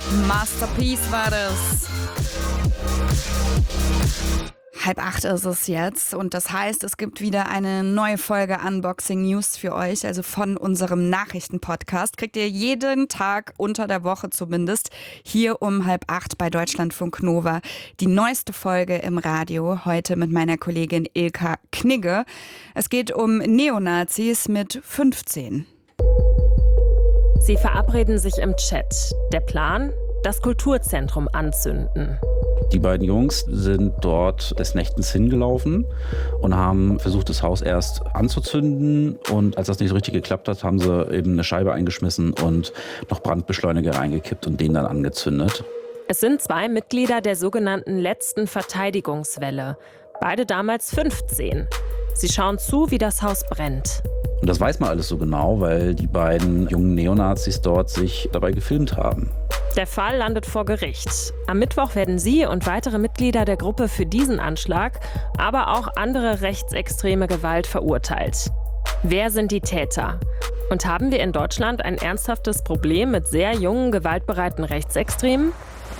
Masterpiece war das. 7:30 ist es jetzt und das heißt, es gibt wieder eine neue Folge Unboxing News für euch, also von unserem Nachrichtenpodcast. Kriegt ihr jeden Tag unter der Woche zumindest hier um 7:30 bei Deutschlandfunk Nova die neueste Folge im Radio, heute mit meiner Kollegin Ilka Knigge. Es geht um Neonazis mit 15. Sie verabreden sich im Chat. Der Plan? Das Kulturzentrum anzünden. Die beiden Jungs sind dort des Nächtens hingelaufen und haben versucht, das Haus erst anzuzünden. Und als das nicht so richtig geklappt hat, haben sie eben eine Scheibe eingeschmissen und noch Brandbeschleuniger reingekippt und den dann angezündet. Es sind 2 Mitglieder der sogenannten letzten Verteidigungswelle. Beide damals 15. Sie schauen zu, wie das Haus brennt. Und das weiß man alles so genau, weil die beiden jungen Neonazis dort sich dabei gefilmt haben. Der Fall landet vor Gericht. Am Mittwoch werden sie und weitere Mitglieder der Gruppe für diesen Anschlag, aber auch andere rechtsextreme Gewalt verurteilt. Wer sind die Täter? Und haben wir in Deutschland ein ernsthaftes Problem mit sehr jungen, gewaltbereiten Rechtsextremen?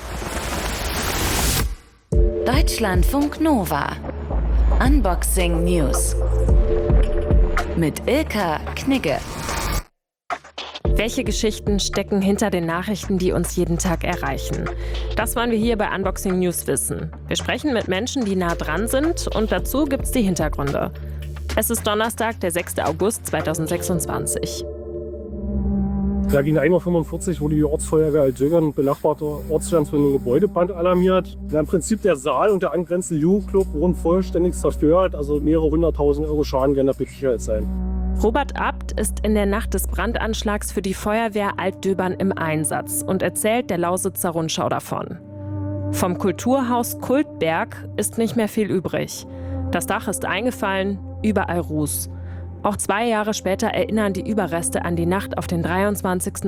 Deutschlandfunk Nova. Unboxing News. Mit Ilka Knigge. Welche Geschichten stecken hinter den Nachrichten, die uns jeden Tag erreichen? Das wollen wir hier bei Unboxing News wissen. Wir sprechen mit Menschen, die nah dran sind und dazu gibt's die Hintergründe. Es ist Donnerstag, der 6. August 2026. Da gegen 1:45 Uhr wurde die Ortsfeuerwehr Altdögern, benachbarte Ortsstand für eine Gebäudebrand alarmiert. Im Prinzip der Saal und der angrenzende Jugendclub wurden vollständig zerstört, also mehrere 100.000 Euro Schaden werden da gesichert sein. Robert Abt ist in der Nacht des Brandanschlags für die Feuerwehr Altdöbern im Einsatz und erzählt der Lausitzer Rundschau davon. Vom Kulturhaus Kultberg ist nicht mehr viel übrig. Das Dach ist eingefallen, überall Ruß. Auch 2 Jahre später erinnern die Überreste an die Nacht auf den 23.